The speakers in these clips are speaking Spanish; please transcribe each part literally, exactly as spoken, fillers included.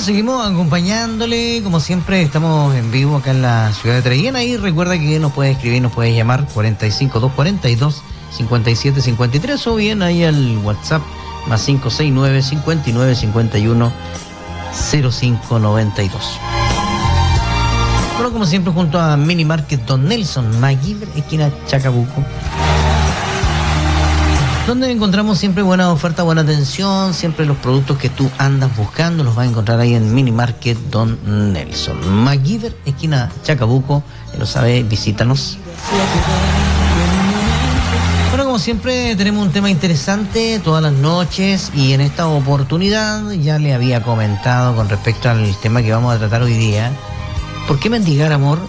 seguimos acompañándole, como siempre estamos en vivo acá en la ciudad de Trellena y recuerda que nos puede escribir, nos puede llamar cuarenta y cinco, doscientos cuarenta y dos, cincuenta y siete cincuenta y tres o bien ahí al WhatsApp más cinco seis nueve, cincuenta y nueve, cincuenta y uno, cero cinco noventa y dos. Bueno, como siempre junto a Mini Market Don Nelson, MacGyver, esquina Chacabuco, donde encontramos siempre buena oferta, buena atención, siempre los productos que tú andas buscando los vas a encontrar ahí en Mini Market Don Nelson. MacGyver, esquina Chacabuco, ya lo sabes, visítanos. Bueno, como siempre tenemos un tema interesante todas las noches y en esta oportunidad ya le había comentado con respecto al tema que vamos a tratar hoy día. ¿Por qué mendigar amor?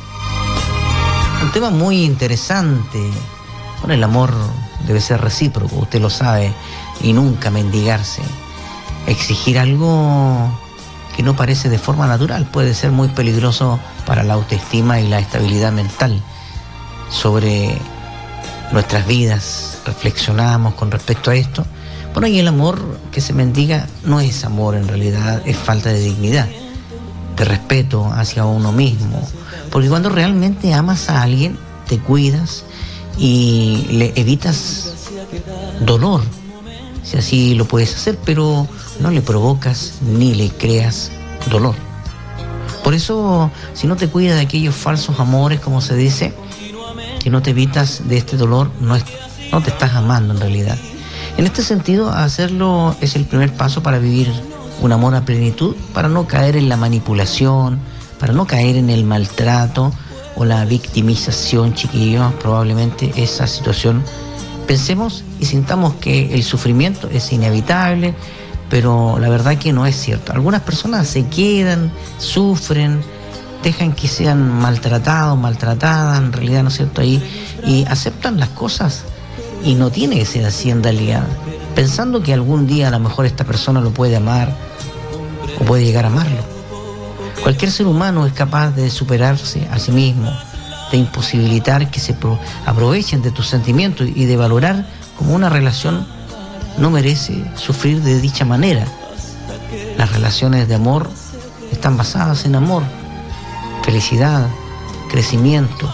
Un tema muy interesante. Bueno, el amor debe ser recíproco, usted lo sabe, y nunca mendigarse. Exigir algo que no parece de forma natural puede ser muy peligroso para la autoestima y la estabilidad mental. Sobre nuestras vidas reflexionamos con respecto a esto. Bueno, y el amor que se mendiga no es amor, en realidad es falta de dignidad, de respeto hacia uno mismo. Porque cuando realmente amas a alguien, te cuidas y le evitas dolor, si así lo puedes hacer, pero no le provocas ni le creas dolor. Por eso, si no te cuidas de aquellos falsos amores, como se dice, que no te evitas de este dolor, no, es, no te estás amando en realidad. En este sentido, hacerlo es el primer paso para vivir un amor a plenitud, para no caer en la manipulación, para no caer en el maltrato o la victimización, chiquillos. Probablemente esa situación pensemos y sintamos que el sufrimiento es inevitable, pero la verdad que no es cierto. Algunas personas se quedan, sufren, dejan que sean maltratados, maltratadas, en realidad, ¿no es cierto? Ahí, y aceptan las cosas y no tiene que ser así en realidad, pensando que algún día a lo mejor esta persona lo puede amar o puede llegar a amarlo. Cualquier ser humano es capaz de superarse a sí mismo, de imposibilitar que se aprovechen de tus sentimientos y de valorar como una relación no merece sufrir de dicha manera. Las relaciones de amor están basadas en amor, felicidad, crecimiento,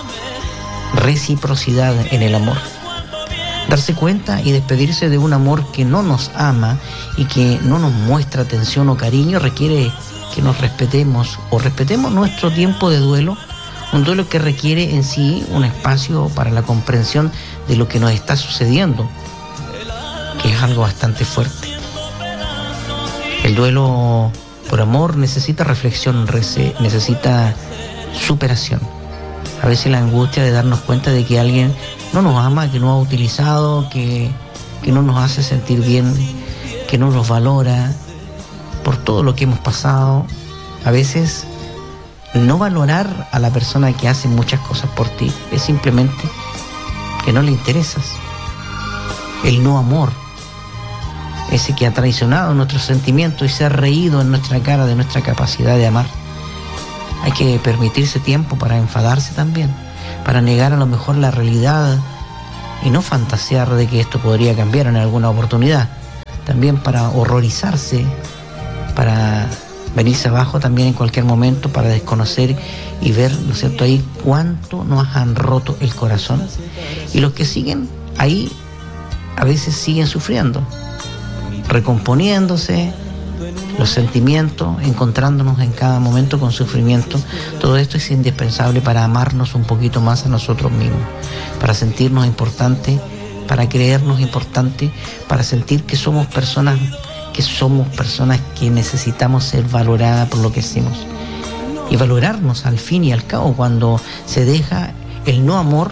reciprocidad en el amor. Darse cuenta y despedirse de un amor que no nos ama y que no nos muestra atención o cariño requiere que nos respetemos o respetemos nuestro tiempo de duelo, un duelo que requiere en sí un espacio para la comprensión de lo que nos está sucediendo, que es algo bastante fuerte. El duelo por amor necesita reflexión, necesita superación. A veces la angustia de darnos cuenta de que alguien no nos ama, que nos ha utilizado, que, que no nos hace sentir bien, que no nos valora, por todo lo que hemos pasado. A veces no valorar a la persona que hace muchas cosas por ti es simplemente que no le interesas. El no amor, ese que ha traicionado nuestros sentimientos y se ha reído en nuestra cara de nuestra capacidad de amar. Hay que permitirse tiempo para enfadarse también, para negar a lo mejor la realidad y no fantasear de que esto podría cambiar en alguna oportunidad. También para horrorizarse, para venirse abajo también en cualquier momento, para desconocer y ver, ¿no es cierto?, ahí cuánto nos han roto el corazón. Y los que siguen ahí a veces siguen sufriendo, recomponiéndose los sentimientos, encontrándonos en cada momento con sufrimiento. Todo esto es indispensable para amarnos un poquito más a nosotros mismos, para sentirnos importantes, para creernos importantes, para sentir que somos personas que somos personas que necesitamos ser valoradas por lo que hacemos. Y valorarnos al fin y al cabo, cuando se deja el no amor,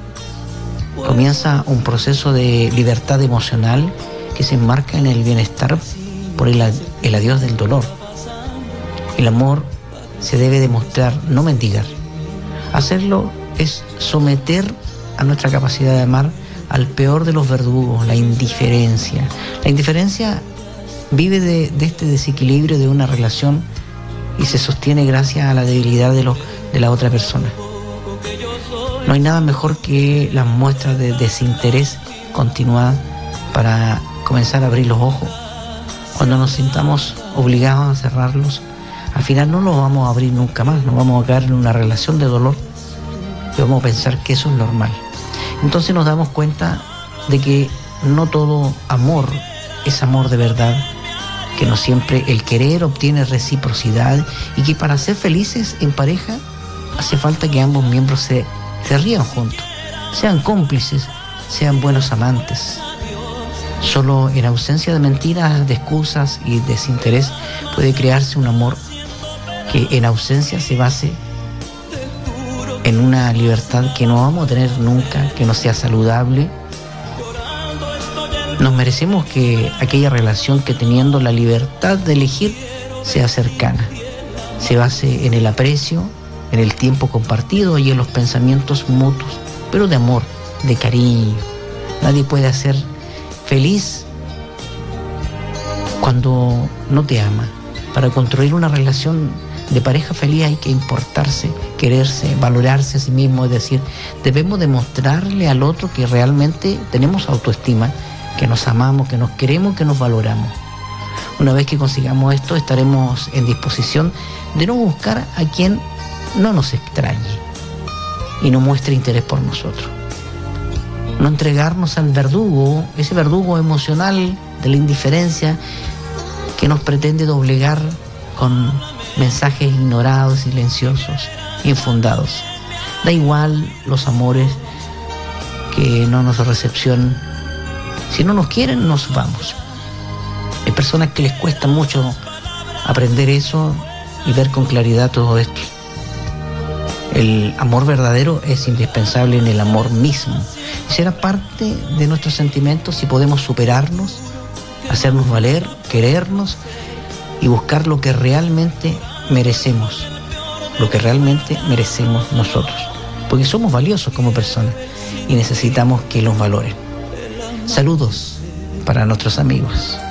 comienza un proceso de libertad emocional que se enmarca en el bienestar por el, el adiós del dolor. El amor se debe demostrar, no mendigar. Hacerlo es someter a nuestra capacidad de amar al peor de los verdugos, la indiferencia. La indiferencia vive de, de este desequilibrio de una relación y se sostiene gracias a la debilidad de, lo, de la otra persona. No hay nada mejor que las muestras de desinterés continuada para comenzar a abrir los ojos Cuando nos sintamos obligados a cerrarlos, al final no los vamos a abrir nunca más, nos vamos a quedar en una relación de dolor y vamos a pensar que eso es normal. Entonces nos damos cuenta de que no todo amor es amor de verdad, que no siempre el querer obtiene reciprocidad y que para ser felices en pareja hace falta que ambos miembros se, se rían juntos, sean cómplices, sean buenos amantes. Solo en ausencia de mentiras, de excusas y desinterés puede crearse un amor que en ausencia se base en una libertad que no vamos a tener nunca, que no sea saludable. Nos merecemos que aquella relación que teniendo la libertad de elegir sea cercana, se base en el aprecio, en el tiempo compartido y en los pensamientos mutuos, pero de amor, de cariño. Nadie puede hacer feliz cuando no te ama. Para construir una relación de pareja feliz hay que importarse, quererse, valorarse a sí mismo, es decir, debemos demostrarle al otro que realmente tenemos autoestima, que nos amamos, que nos queremos, que nos valoramos. Una vez que consigamos esto, estaremos en disposición de no buscar a quien no nos extrañe y no muestre interés por nosotros. No entregarnos al verdugo, ese verdugo emocional de la indiferencia que nos pretende doblegar con mensajes ignorados, silenciosos, infundados. Da igual los amores que no nos recepcionan. Si no nos quieren, nos vamos. Hay personas que les cuesta mucho aprender eso y ver con claridad todo esto. El amor verdadero es indispensable en el amor mismo. Será parte de nuestros sentimientos si podemos superarnos, hacernos valer, querernos y buscar lo que realmente merecemos, lo que realmente merecemos nosotros. Porque somos valiosos como personas y necesitamos que los valoren. Saludos para nuestros amigos.